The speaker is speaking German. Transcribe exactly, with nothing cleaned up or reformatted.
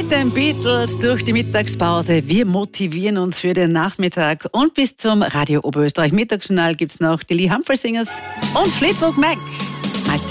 Mit den Beatles durch die Mittagspause. Wir motivieren uns für den Nachmittag. Und bis zum Radio Oberösterreich Mittagsjournal gibt es noch die Lee Humphrey Singers und Fleetwood Mac.